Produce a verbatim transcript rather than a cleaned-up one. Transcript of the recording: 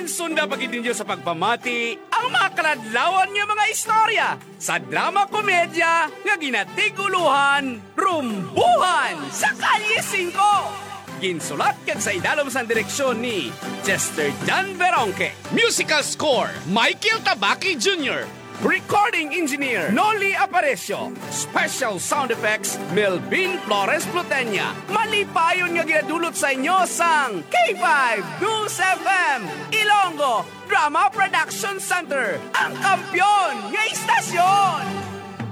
Magsunda pagid ninyo sa pagpamati ang mga kaladlawan nga mga istorya sa drama komedya nga ginatiguluhan, Rumbuhan sa Kalye singko. Ginsulat kag sa idalom sa direksyon ni Chester John Veronque. Musical score, Michael Tabaki Junior Recording Engineer, Noli Aparecio. Special Sound Effects, Melvin Flores Plutenya. Malipayon nga ginadulot sa inyo sang K five News F M, Ilonggo Drama Production Center, ang kampyon nga istasyon.